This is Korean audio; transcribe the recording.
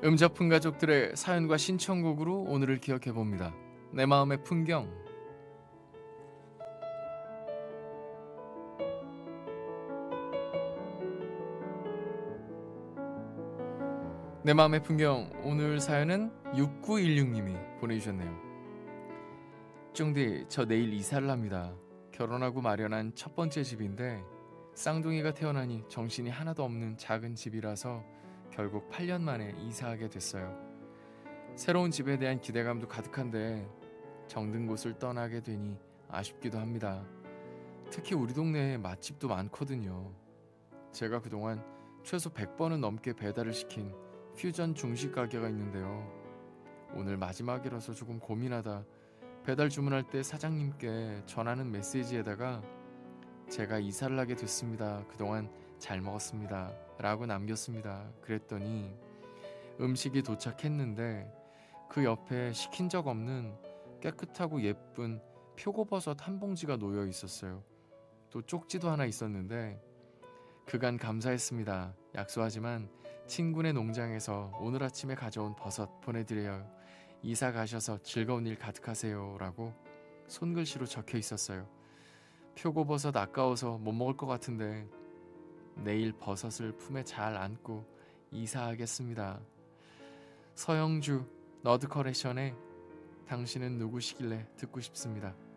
음작품 가족들의 사연과 신청곡으로 오늘을 기억해 봅니다. 내 마음의 풍경. 내 마음의 풍경. 오늘 사연은 6916님이 보내주셨네요. 쫑디, 저 내일 이사를 합니다. 결혼하고 마련한 첫 번째 집인데 쌍둥이가 태어나니 정신이 하나도 없는 작은 집이라서 결국 8년 만에 이사하게 됐어요. 새로운 집에 대한 기대감도 가득한데 정든 곳을 떠나게 되니 아쉽기도 합니다. 특히 우리 동네에 맛집도 많거든요. 제가 그동안 최소 100번은 넘게 배달을 시킨 퓨전 중식 가게가 있는데요. 오늘 마지막이라서 조금 고민하다 배달 주문할 때 사장님께 전하는 메시지에다가 제가 이사를 하게 됐습니다. 그동안 잘 먹었습니다. 라고 남겼습니다. 그랬더니 음식이 도착했는데 그 옆에 시킨 적 없는 깨끗하고 예쁜 표고버섯 한 봉지가 놓여 있었어요. 또 쪽지도 하나 있었는데 그간 감사했습니다. 약속하지만 친구네 농장에서 오늘 아침에 가져온 버섯 보내드려요. 이사 가셔서 즐거운 일 가득하세요. 라고 손글씨로 적혀 있었어요. 표고버섯 아까워서 못 먹을 것 같은데 내일 버섯을 품에 잘 안고 이사하겠습니다. 서영주 너드 커레션의 당신은 누구시길래 듣고 싶습니다.